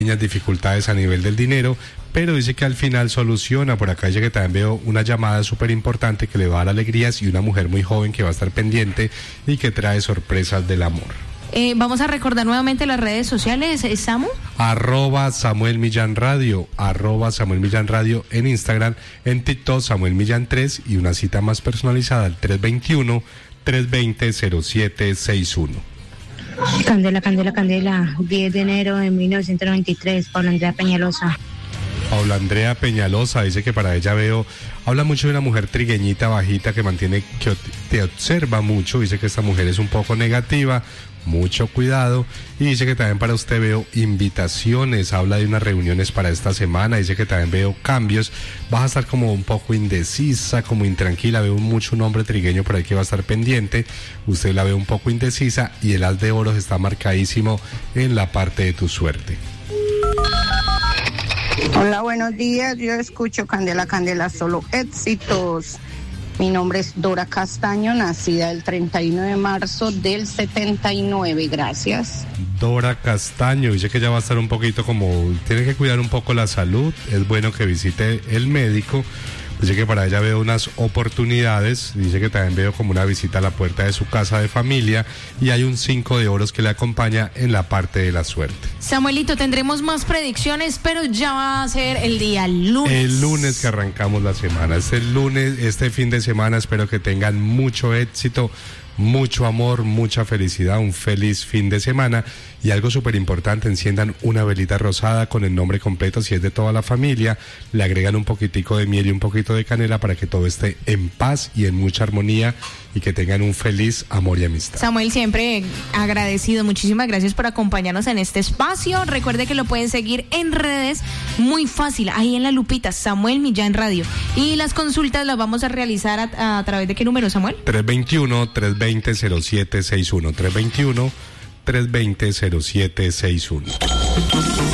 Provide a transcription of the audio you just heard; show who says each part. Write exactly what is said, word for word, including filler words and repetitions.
Speaker 1: dificultades a nivel del dinero, pero dice que al final soluciona. Por acá dice que también veo una llamada súper importante que le va a dar alegrías y una mujer muy joven que va a estar pendiente y que trae sorpresas del amor.
Speaker 2: Eh, vamos a recordar nuevamente las redes sociales, ¿eh, Samu?
Speaker 1: Arroba Samuel Millán Radio, arroba Samuel Millán Radio en Instagram, en TikTok Samuel Millán tres y una cita más personalizada al tres veintiuno, tres veinte, cero siete sesenta y uno.
Speaker 3: Candela, Candela, Candela, diez de enero de mil novecientos noventa y tres, Paula Andrea Peñalosa.
Speaker 1: Paula Andrea Peñalosa dice que para ella veo, habla mucho de una mujer trigueñita, bajita, que mantiene, que te observa mucho, dice que esta mujer es un poco negativa, mucho cuidado, y dice que también para usted veo invitaciones, habla de unas reuniones para esta semana, dice que también veo cambios, vas a estar como un poco indecisa, como intranquila, veo mucho un hombre trigueño por ahí que va a estar pendiente, usted la ve un poco indecisa y el as de oros está marcadísimo en la parte de tu suerte.
Speaker 4: Hola, buenos días, yo escucho Candela, Candela, solo éxitos. Mi nombre es Dora Castaño, nacida el treinta y uno de marzo del setenta y nueve, gracias.
Speaker 1: Dora Castaño, dice que ella va a estar un poquito como, tiene que cuidar un poco la salud, es bueno que visite el médico, dice que para ella veo unas oportunidades, dice que también veo como una visita a la puerta de su casa de familia y hay un cinco de oros que le acompaña en la parte de la suerte.
Speaker 2: Samuelito, tendremos más predicciones, pero ya va a ser el día lunes.
Speaker 1: El lunes que arrancamos la semana, este lunes, este fin de semana espero que tengan mucho éxito, mucho amor, mucha felicidad, un feliz fin de semana y algo súper importante, enciendan una velita rosada con el nombre completo si es de toda la familia, le agregan un poquitico de miel y un poquito de canela para que todo esté en paz y en mucha armonía y que tengan un feliz amor y amistad.
Speaker 2: Samuel, siempre agradecido, muchísimas gracias por acompañarnos en este espacio, recuerde que lo pueden seguir en redes, muy fácil, ahí en la lupita, Samuel Millán Radio, y las consultas las vamos a realizar a, a través de ¿qué número, Samuel?
Speaker 1: tres veintiuno, tres veinte, cero siete sesenta y uno, tres veintiuno, tres veinte, cero siete sesenta y uno.